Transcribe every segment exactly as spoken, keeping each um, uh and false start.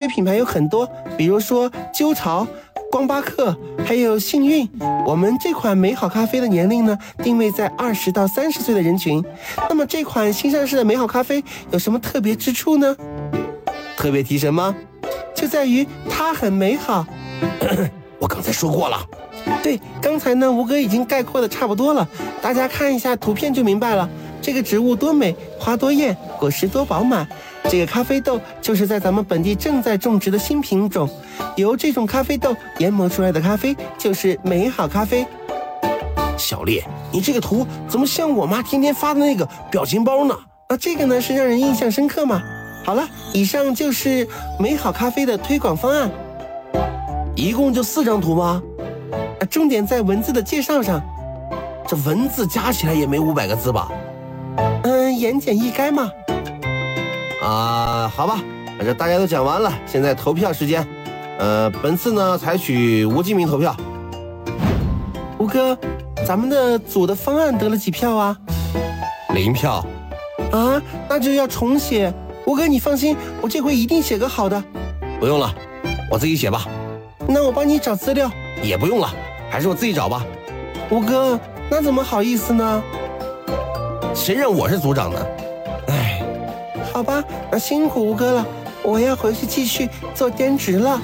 品牌有很多，比如说鸠巢、光巴克，还有幸运。我们这款美好咖啡的年龄呢，定位在二十到三十岁的人群。那么这款新上市的美好咖啡有什么特别之处呢？特别提神吗？就在于它很美好。 我刚才说过了。 对，刚才呢吴哥已经概括的差不多了，大家看一下图片就明白了。这个植物多美，花多艳，果实多饱满。这个咖啡豆就是在咱们本地正在种植的新品种，由这种咖啡豆研磨出来的咖啡就是美好咖啡。 小丽，你这个图怎么像我妈天天发的那个表情包呢？ 啊，这个呢是让人印象深刻嘛。好了，以上就是美好咖啡的推广方案。 一共就四张图吗？ 啊，重点在文字的介绍上。 这文字加起来也没五百个字吧？ 嗯，言简意赅嘛。 啊，好吧，那这大家都讲完了，现在投票时间。呃，本次呢采取无记名投票。 吴哥，咱们的组的方案得了几票啊？ 零票。 啊，那就要重写。吴哥，你放心，我这回一定写个好的。 不用了，我自己写吧。 那我帮你找资料。 也不用了，还是我自己找吧。 吴哥，那怎么好意思呢？ 谁让我是组长呢？哎， 好吧，那辛苦吴哥了，我要回去继续做兼职了。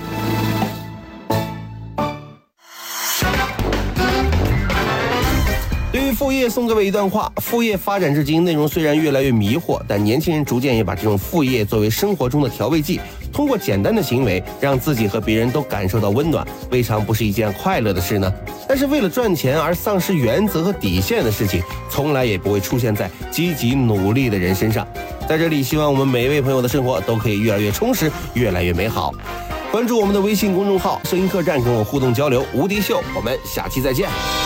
对于副业送各位一段话：副业发展至今，内容虽然越来越迷惑，但年轻人逐渐也把这种副业作为生活中的调味剂，通过简单的行为让自己和别人都感受到温暖，未尝不是一件快乐的事呢？但是为了赚钱而丧失原则和底线的事情，从来也不会出现在积极努力的人身上。在这里，希望我们每一位朋友的生活都可以越来越充实，越来越美好。关注我们的微信公众号“摄影客栈”，跟我互动交流。无敌秀，我们下期再见。